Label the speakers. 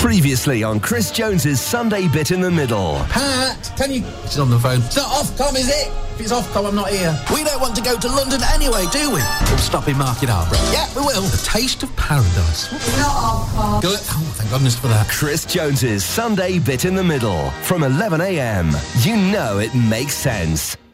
Speaker 1: Previously on Chris Jones's Sunday Bit in the Middle.
Speaker 2: Pat, can you... She's on the phone. It's not Ofcom, is it? If it's Ofcom, I'm not here. We don't want to go to London anyway, do we? We'll stop in Market Harborough. Yeah, we will. The taste of paradise.
Speaker 3: Not Ofcom.
Speaker 2: Good. Oh, thank goodness for that.
Speaker 1: Chris Jones's Sunday Bit in the Middle. From 11 a.m. You know it makes sense.